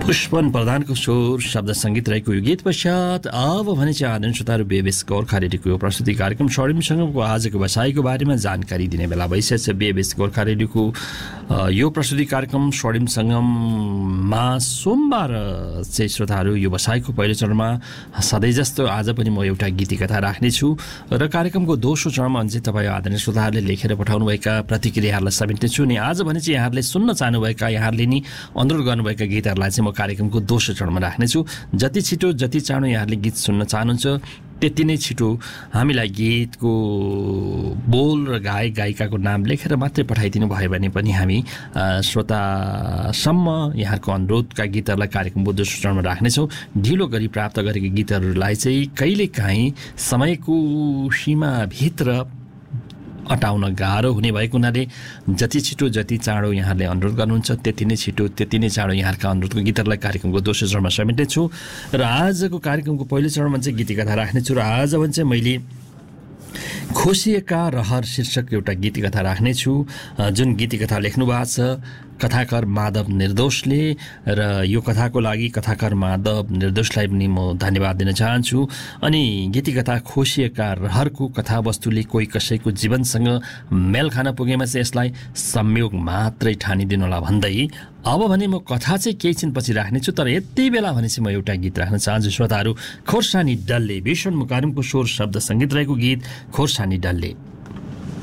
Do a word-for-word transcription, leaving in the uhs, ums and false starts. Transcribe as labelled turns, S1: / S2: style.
S1: पुष्पन प्रधानको स्वर शब्द सङ्गीत रहेको यो गीत पश्चात अब भने चाहिँ आदरण श्रोताहरू बेबेस गोर्खा रेडियोको यो प्रस्तुति कार्यक्रम स्वर्णिमसँगको आजको बसाइको बारेमा जानकारी दिने बेला भइसकेको छ। बेबेस गोर्खा रेडियोको यो प्रस्तुति कार्यक्रम स्वर्णिमसँगमा सोमबार चाहिँ श्रोताहरू यो बसाइको पहिलो चरणमा सधैँ जस्तो आज पनि म एउटा गीती कथा राख्नेछु र कार्यक्रमको दोस्रो चरणमा चाहिँ तपाईँ आदरणीय श्रोताहरूले लेखेर पठाउनुभएका प्रतिक्रियाहरूलाई समेट्नेछु। अनि आज भने चाहिँ यहाँहरूले सुन्न चाहनुभएका यहाँहरूले नि अनुरोध गर्नुभएका गीतहरूलाई चाहिँ म कार्यक्रमको दोस्रो चरणमा राख्नेछु। जति छिटो जति चाँडो यहाँहरूले गीत सुन्न चाहनुहुन्छ त्यति नै छिटो हामीलाई गीतको बोल र गायक गायिकाको नाम लेखेर मात्रै पठाइदिनु भयो भने पनि हामी श्रोतासम्म यहाँको अनुरोधका गीतहरूलाई कार्यक्रमको दोस्रो चरणमा राख्नेछौँ। ढिलो गरी प्राप्त गरेका गीतहरूलाई चाहिँ कहिलेकाहीँ समयको सीमाभित्र अटाउन गाह्रो हुने भएको हुनाले जति छिटो जति चाँडो यहाँले अनुरोध गर्नुहुन्छ त्यति नै छिटो त्यति नै चाँडो यहाँका अनुरोधको गीतहरूलाई कार्यक्रमको दोस्रो चरणमा समेट्नेछु। र आजको कार्यक्रमको पहिलो चरणमा चाहिँ गीती कथा राख्नेछु र आज भने चाहिँ मैले खोसिएका रहर शीर्षक एउटा गीती कथा राख्नेछु, जुन गीती कथा लेख्नु भएको छ कथाकार माधव निर्दोषले। र यो कथाको लागि कथाकार माधव निर्दोषलाई पनि म धन्यवाद दिन चाहन्छु। अनि गीती कथा खोसिएका रहरको कथावस्तुले कोही कसैको जीवनसँग मेल खान पुगेमा चाहिँ यसलाई संयोग मात्रै ठानिदिनुहोला भन्दै अब भने म कथा चाहिँ केही छिनपछि राख्नेछु। तर यति बेला भने चाहिँ म एउटा गीत राख्न चाहन्छु श्रोताहरू। खोर्सानी डल्ले भीषण मुकारुमको स्वर शब्द सङ्गीत रहेको गीत खोर्सानी डल्ले।